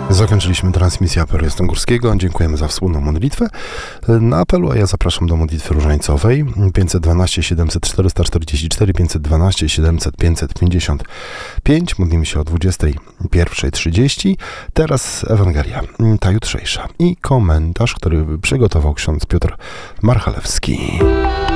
Zakończyliśmy transmisję apelu jasnogórskiego. Dziękujemy za wspólną modlitwę. Na apelu, a ja zapraszam do modlitwy różańcowej 512 700 444, 512 700 555. Modlimy się o 21:30. Teraz Ewangelia, ta jutrzejsza i komentarz, który przygotował ksiądz Piotr Marchalewski.